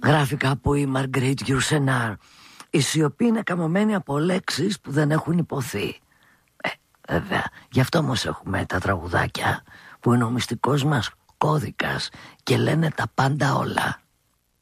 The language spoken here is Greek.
Γράφει κάπου η Μαργκρίτ Γιουρσενάρ. Η σιωπή είναι καμωμένη από λέξεις που δεν έχουν υποθεί. Βέβαια, γι' αυτό όμως έχουμε τα τραγουδάκια που είναι ο μυστικός μας κώδικας και λένε τα πάντα όλα.